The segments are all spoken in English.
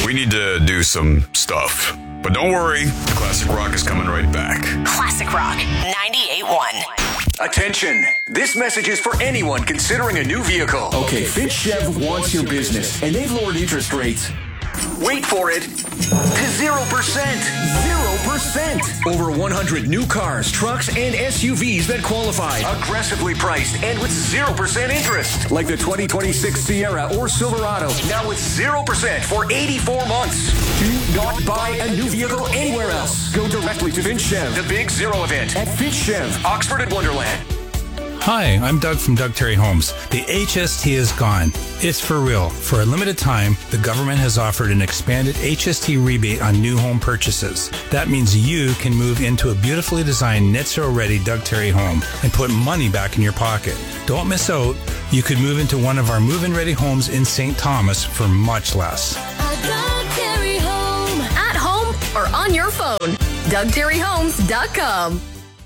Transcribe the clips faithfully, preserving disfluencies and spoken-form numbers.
we need to do some stuff. But don't worry, Classic Rock is coming right back. Classic Rock ninety-eight point one. Attention! This message is for anyone considering a new vehicle. Okay, Finch Chev wants your business, and they've lowered interest rates. Wait for it. To zero percent. Zero percent. Over one hundred new cars, trucks, and S U Vs that qualify. Aggressively priced and with zero percent interest. Like the twenty twenty-six Sierra or Silverado. Now with zero percent for eighty-four months. Do not buy a new vehicle anywhere else. Go directly to Finch Chev. The Big Zero event at Finch Chev, Oxford and Wonderland. Hi, I'm Doug from Doug Terry Homes. The H S T is gone. It's for real. For a limited time, the government has offered an expanded H S T rebate on new home purchases. That means you can move into a beautifully designed net zero ready Doug Terry home and put money back in your pocket. Don't miss out. You could move into one of our move-in ready homes in Saint Thomas for much less. A Doug Terry home. At home or on your phone. Doug Terry Homes dot com.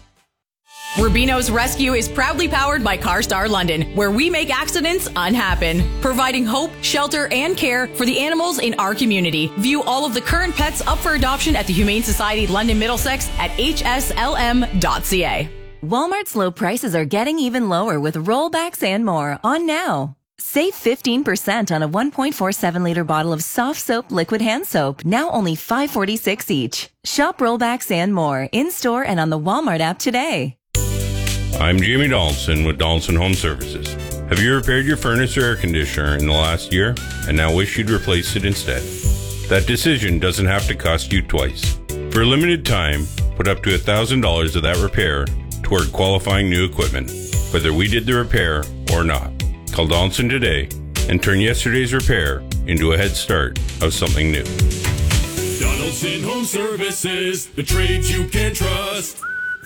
Rubino's Rescue is proudly powered by CarStar London, where we make accidents unhappen, providing hope, shelter, and care for the animals in our community. View all of the current pets up for adoption at the Humane Society London Middlesex at h s l m dot c a. Walmart's low prices are getting even lower with rollbacks and more on now. Save fifteen percent on a one point four seven liter bottle of soft soap liquid hand soap, now only five forty-six each. Shop rollbacks and more in-store and on the Walmart app today. I'm Jamie Donaldson with Donaldson Home Services. Have you repaired your furnace or air conditioner in the last year and now wish you'd replace it instead? That decision doesn't have to cost you twice. For a limited time, put up to one thousand dollars of that repair toward qualifying new equipment, whether we did the repair or not. Call Donaldson today and turn yesterday's repair into a head start of something new. Donaldson Home Services, the trades you can trust.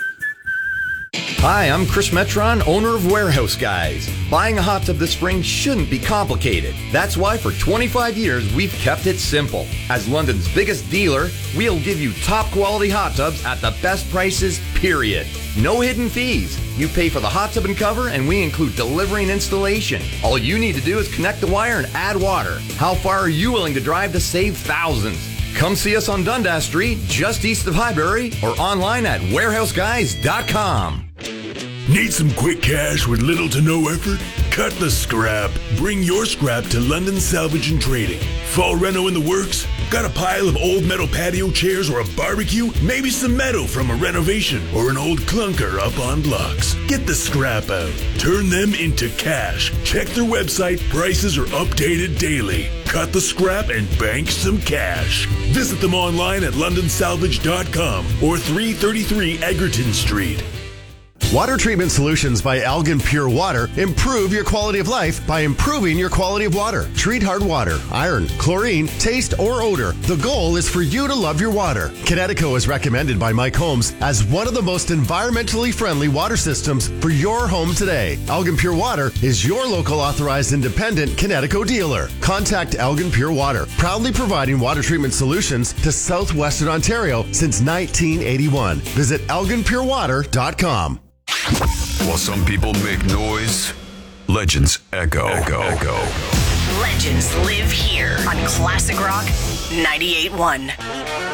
Hi, I'm Chris Metron, owner of Warehouse Guys. Buying a hot tub this spring shouldn't be complicated. That's why for twenty-five years, we've kept it simple. As London's biggest dealer, we'll give you top quality hot tubs at the best prices, period. No hidden fees. You pay for the hot tub and cover, and we include delivery and installation. All you need to do is connect the wire and add water. How far are you willing to drive to save thousands? Come see us on Dundas Street, just east of Highbury, or online at warehouse guys dot com. Need some quick cash with little to no effort? Cut the scrap. Bring your scrap to London Salvage and Trading. Fall reno in the works? Got a pile of old metal patio chairs or a barbecue? Maybe some metal from a renovation or an old clunker up on blocks. Get the scrap out. Turn them into cash. Check their website. Prices are updated daily. Cut the scrap and bank some cash. Visit them online at london salvage dot com or three thirty-three Egerton Street. Water Treatment Solutions by Elgin Pure Water improve your quality of life by improving your quality of water. Treat hard water, iron, chlorine, taste, or odor. The goal is for you to love your water. Kinetico is recommended by Mike Holmes as one of the most environmentally friendly water systems for your home today. Elgin Pure Water is your local authorized independent Kinetico dealer. Contact Elgin Pure Water, proudly providing water treatment solutions to southwestern Ontario since nineteen eighty-one. Visit elgin pure water dot com. While some people make noise, legends echo. Echo. Echo. Legends live here on Classic Rock ninety-eight point one.